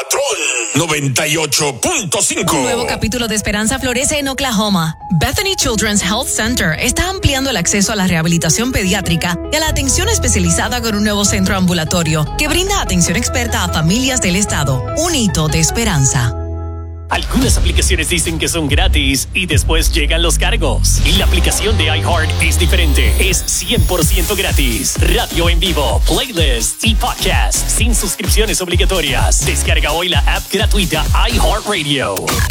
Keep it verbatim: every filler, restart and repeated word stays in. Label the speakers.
Speaker 1: Patrol noventa y ocho punto cinco.
Speaker 2: Un nuevo capítulo de esperanza florece en Oklahoma. Bethany Children's Health Center está ampliando el acceso a la rehabilitación pediátrica y a la atención especializada con un nuevo centro ambulatorio que brinda atención experta a familias del estado. Un hito de esperanza.
Speaker 3: Algunas aplicaciones dicen que son gratis y después llegan los cargos. Y la aplicación de iHeart es diferente. Es cien por ciento gratis. Radio en vivo, playlists y podcasts sin suscripciones obligatorias. Descarga hoy la app gratuita iHeartRadio.